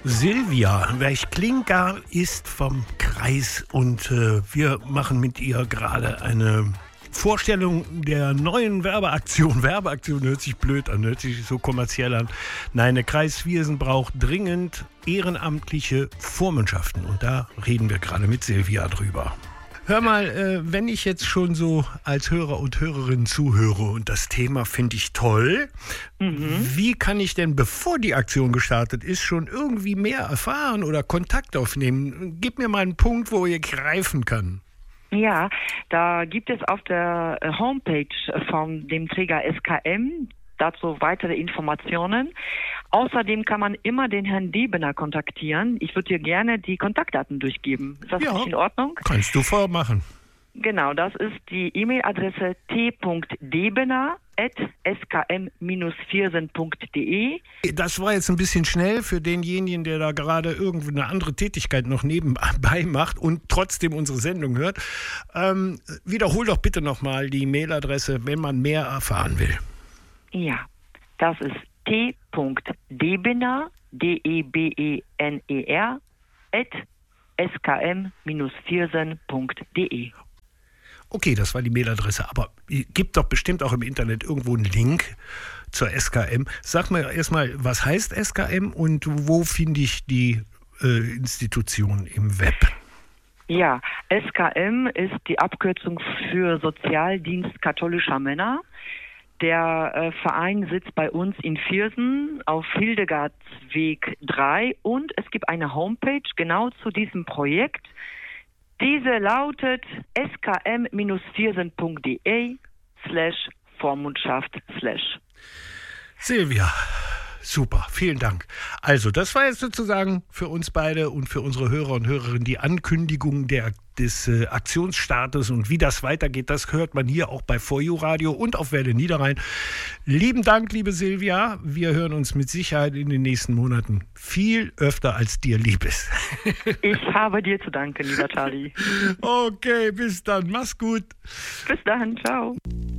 Silvia Werch-Klinker ist vom Kreis und wir machen mit ihr gerade eine Vorstellung der neuen Werbeaktion. Werbeaktion hört sich blöd an, hört sich so kommerziell an. Nein, der Kreis Viersen braucht dringend ehrenamtliche Vormundschaften und da reden wir gerade mit Silvia drüber. Hör mal, wenn ich jetzt schon so als Hörer und Hörerin zuhöre und das Thema finde ich toll, wie kann ich denn, bevor die Aktion gestartet ist, schon irgendwie mehr erfahren oder Kontakt aufnehmen? Gib mir mal einen Punkt, wo ich greifen kann. Ja, da gibt es auf der Homepage von dem Träger SKM dazu weitere Informationen. Außerdem kann man immer den Herrn Debener kontaktieren. Ich würde dir gerne die Kontaktdaten durchgeben. Ist das nicht in Ordnung? Kannst du vormachen. Genau, das ist die E-Mail-Adresse t.debener@skm-viersen.de. Das war jetzt ein bisschen schnell für denjenigen, der da gerade irgendwie eine andere Tätigkeit noch nebenbei macht und trotzdem unsere Sendung hört. Wiederhol doch bitte nochmal die Mailadresse, wenn man mehr erfahren will. Ja, das ist t.debener, D-E-B-E-N-E-R, @skm-viersen.de. Okay, das war die Mailadresse, aber gibt doch bestimmt auch im Internet irgendwo einen Link zur SKM. Sag mir erstmal, was heißt SKM und wo finde ich die Institution im Web? Ja, SKM ist die Abkürzung für Sozialdienst katholischer Männer. Der Verein sitzt bei uns in Viersen auf Hildegardsweg 3 und es gibt eine Homepage genau zu diesem Projekt. Diese lautet skm-viersen.de/Vormundschaft/. Silvia, super, vielen Dank. Also, das war jetzt sozusagen für uns beide und für unsere Hörer und Hörerinnen die Ankündigung des Aktionsstartes und wie das weitergeht, das hört man hier auch bei For You Radio und auf Welle Niederrhein. Lieben Dank, liebe Silvia. Wir hören uns mit Sicherheit in den nächsten Monaten viel öfter, als dir lieb ist. Ich habe dir zu danken, lieber Charlie. Okay, bis dann. Mach's gut. Bis dann, ciao.